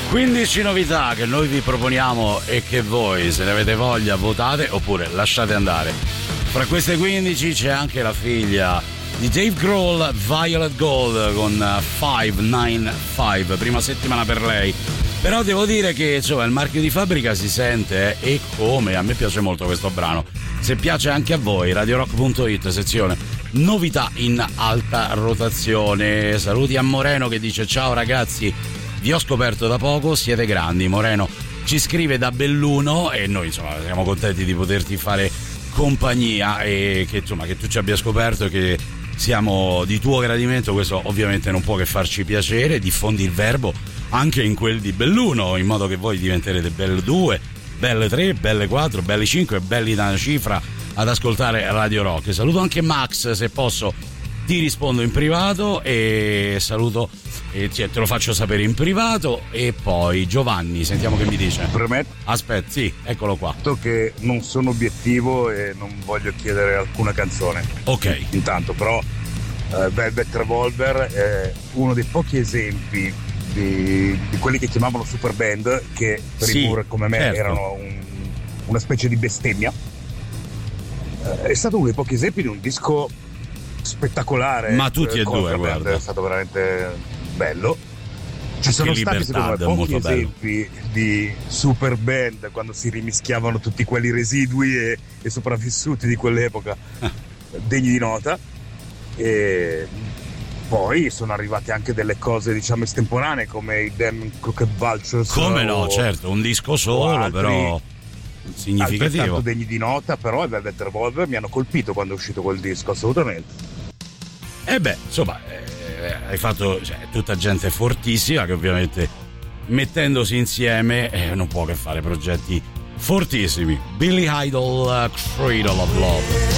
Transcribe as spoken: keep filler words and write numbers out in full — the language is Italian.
quindici novità che noi vi proponiamo e che voi, se ne avete voglia, votate oppure lasciate andare. Fra queste quindici c'è anche la figlia di Dave Grohl, Violet Gold, con cinque nove cinque, prima settimana per lei. Però devo dire che insomma il marchio di fabbrica si sente, eh, e come, a me piace molto questo brano. Se piace anche a voi, radiorock punto it, sezione novità in alta rotazione. Saluti a Moreno che dice: ciao ragazzi, vi ho scoperto da poco, siete grandi. Moreno ci scrive da Belluno e noi insomma siamo contenti di poterti fare compagnia e che insomma che tu ci abbia scoperto e che siamo di tuo gradimento. Questo ovviamente non può che farci piacere. Diffondi il verbo anche in quel di Belluno, in modo che voi diventerete belle due, belle tre, belle quattro, belle cinque, belli da una cifra ad ascoltare Radio Rock. Saluto anche Max, se posso ti rispondo in privato, e saluto e te lo faccio sapere in privato. E poi Giovanni, sentiamo che mi dice. Premetto. Aspetta, sì, eccolo qua. Che non sono obiettivo e non voglio chiedere alcuna canzone. Ok. Intanto però eh, Velvet Revolver è uno dei pochi esempi di, di quelli che chiamavano super band, che per sì, i pur come me certo. erano un, una specie di bestemmia. Eh, è stato uno dei pochi esempi di un disco spettacolare. Ma tutti e due, band, guarda. è stato veramente bello. Ci sono che stati secondo me pochi molto esempi bello. Di super band quando si rimischiavano tutti quelli residui e, e sopravvissuti di quell'epoca degni di nota. E poi sono arrivate anche delle cose diciamo estemporanee come i Damn Crooked Vultures. Come no, certo, un disco solo altri, però significativo, altrettanto degni di nota. Però i Velvet Revolver mi hanno colpito quando è uscito quel disco, assolutamente. E beh, insomma, eh, hai fatto, cioè, tutta gente fortissima che ovviamente mettendosi insieme eh, non può che fare progetti fortissimi. Billy Idol, uh, Cradle of Love.